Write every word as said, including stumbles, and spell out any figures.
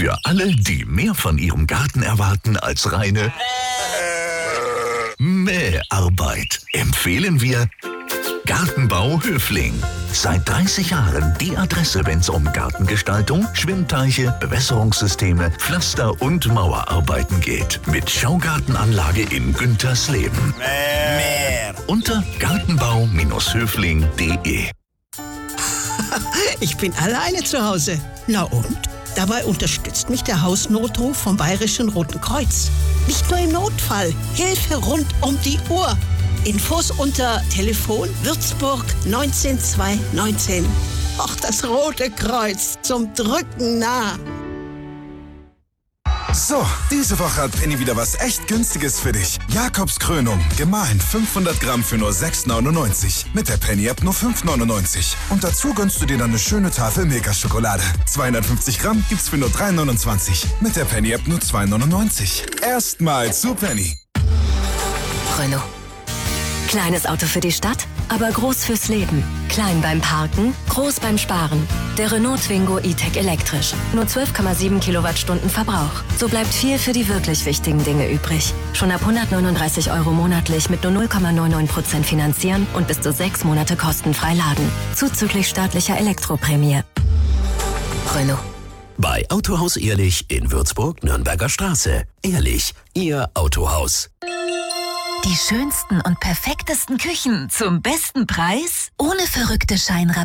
Für alle, die mehr von ihrem Garten erwarten als reine Mäharbeit, empfehlen wir Gartenbau Höfling. Seit dreißig Jahren die Adresse, wenn es um Gartengestaltung, Schwimmteiche, Bewässerungssysteme, Pflaster- und Mauerarbeiten geht. Mit Schaugartenanlage in Güntersleben. Mehr. Unter gartenbau Höfling punkt de. Ich bin alleine zu Hause. Na und? Dabei unterstützt mich der Hausnotruf vom Bayerischen Roten Kreuz. Nicht nur im Notfall, Hilfe rund um die Uhr. Infos unter Telefon Würzburg neunzehn zweihundertneunzehn. Ach, das Rote Kreuz, zum Drücken nah. So, diese Woche hat Penny wieder was echt Günstiges für dich. Jakobskrönung, gemahlen fünfhundert Gramm für nur sechs neunundneunzig. Mit der Penny-App nur fünf neunundneunzig. Und dazu gönnst du dir dann eine schöne Tafel Milka-Schokolade. zweihundertfünfzig Gramm gibt's für nur drei neunundzwanzig. Mit der Penny-App nur zwei neunundneunzig. Erstmal zu Penny. Renault. Kleines Auto für die Stadt, aber groß fürs Leben. Klein beim Parken, groß beim Sparen. Der Renault Twingo E-Tech elektrisch. Nur zwölf Komma sieben Kilowattstunden Verbrauch. So bleibt viel für die wirklich wichtigen Dinge übrig. Schon ab hundertneununddreißig Euro monatlich mit nur null Komma neunundneunzig Prozent finanzieren und bis zu sechs Monate kostenfrei laden. Zuzüglich staatlicher Elektroprämie. Renault. Bei Autohaus Ehrlich in Würzburg, Nürnberger Straße. Ehrlich, Ihr Autohaus. Die schönsten und perfektesten Küchen zum besten Preis? Ohne verrückte Scheinrabatte.